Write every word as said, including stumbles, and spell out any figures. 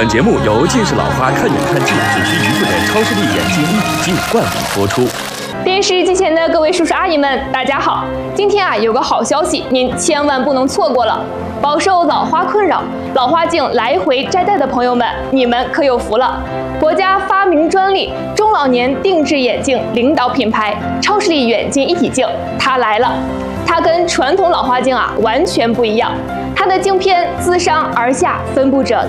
本节目由近视老花看远看近只需一副的超视力眼镜一体镜冠名播出。 电视机前的各位叔叔阿姨们，大家好！今天啊，有个好消息，您千万不能错过了。饱受老花困扰、老花镜来回摘戴的朋友们，你们可有福了！国家发明专利，中老年定制眼镜领导品牌超视力远近一体镜，它来了。它跟传统老花镜啊完全不一样，它的镜片自上而下分布着